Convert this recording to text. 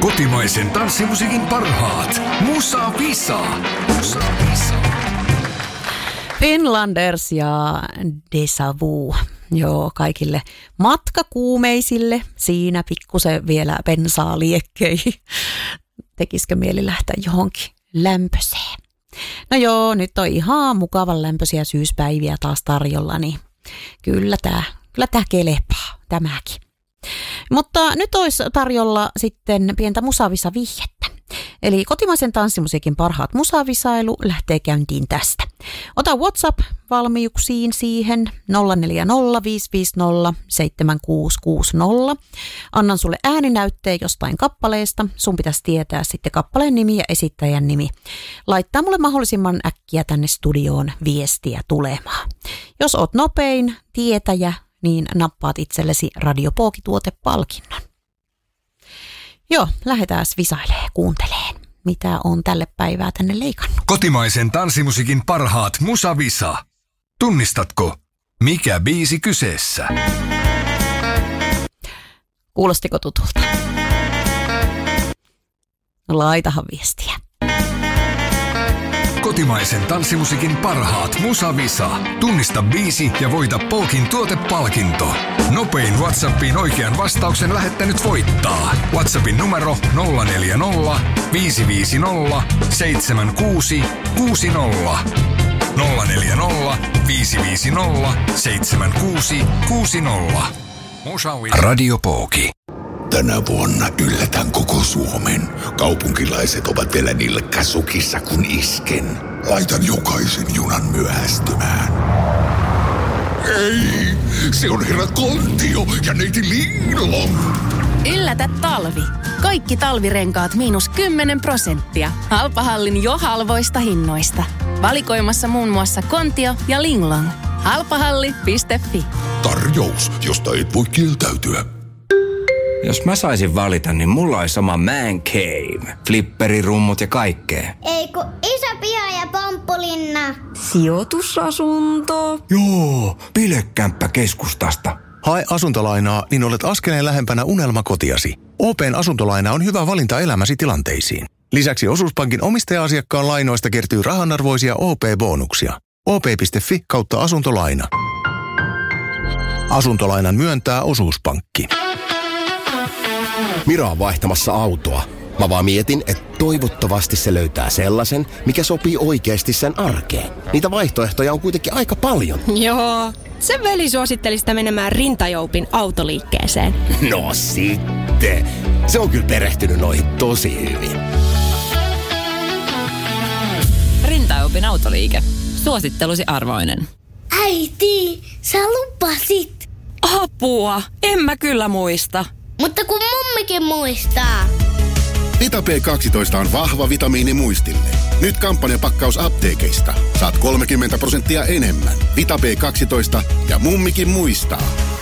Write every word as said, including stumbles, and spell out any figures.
Kotimaisen tanssimusiikin parhaat. Musa Visa. Musa Visa. Finlanders ja Deja Vu. Joo, kaikille matkakuumeisille. Siinä pikkusen vielä bensaa liekkeihin. Tekisikö mieli lähteä johonkin lämpöiseen? No joo, nyt on ihan mukavan lämpöisiä syyspäiviä taas tarjolla, niin kyllä tämä kyllä tää kelepaa, tämäkin. Mutta nyt olisi tarjolla sitten pientä musavisa-vihjettä. Eli kotimaisen tanssimusiikin parhaat musavisailu lähtee käyntiin tästä. Ota WhatsApp valmiuksiin siihen nolla neljä nolla viisi viisi nolla seitsemän kuusi kuusi nolla. Annan sulle ääninäytteen jostain kappaleesta. Sun pitäisi tietää sitten kappaleen nimi ja esittäjän nimi. Laittaa mulle mahdollisimman äkkiä tänne studioon viestiä tulemaan. Jos oot nopein tietäjä, niin nappaat itsellesi Radio Pooki-tuotepalkinnon. Joo, lähdetään visailemaan, kuunteleen, mitä on tälle päivää tänne leikannut. Kotimaisen tanssimusiikin parhaat Musa Visa. Tunnistatko, mikä biisi kyseessä? Kuulostiko tutulta? Laitahan viestiä. Kotimaisen tanssimusiikin parhaat Musa Visa. Tunnista biisi ja voita Pookin tuotepalkinto. Nopein WhatsAppiin oikean vastauksen lähettänyt voittaa. WhatsAppin numero nolla neljä nolla viisi viisi nolla seitsemän kuusi kuusi nolla. nolla neljä nolla viisi viisi nolla seitsemän kuusi kuusi nolla. Radio Pooki. Tänä vuonna yllätän koko Suomen. Kaupunkilaiset ovat vielä nilkkäsukissa kun isken. Laitan jokaisen junan myöhästymään. Ei, se on herra Kontio ja neiti Linglong. Yllätä talvi. Kaikki talvirenkaat miinus kymmenen prosenttia. Halpahallin jo halvoista hinnoista. Valikoimassa muun muassa Kontio ja Linglong. halpahalli piste fi. Tarjous, josta et voi kieltäytyä. Jos mä saisin valita, niin mulla olisi oma man cave. Flipperirummut ja kaikkea. Eiku iso piha ja pomppulinna. Sijoitusasunto. Joo, bilekämppä keskustasta. Hae asuntolainaa, niin olet askeleen lähempänä unelmakotiasi. O P:n asuntolaina on hyvä valinta elämäsi tilanteisiin. Lisäksi Osuuspankin omistaja-asiakkaan lainoista kertyy rahanarvoisia O P-bonuksia. O P piste fi kautta asuntolaina. Asuntolainan myöntää Osuuspankki. Mira on vaihtamassa autoa. Mä vaan mietin, että toivottavasti se löytää sellaisen, mikä sopii oikeasti sen arkeen. Niitä vaihtoehtoja on kuitenkin aika paljon. Joo, sen veli suositteli sitä menemään Rintajoupin autoliikkeeseen. No sitten. Se on kyllä perehtynyt noihin tosi hyvin. Rintajoupin autoliike. Suosittelusi arvoinen. Äiti, sä lupasit. Apua, en mä kyllä muista. Mutta kun mummikin muistaa. Vita P kaksitoista on vahva vitamiini muistille. Nyt kampanjapakkaus apteekeista. Saat kolmekymmentä prosenttia enemmän. Vita P kaksitoista ja mummikin muistaa.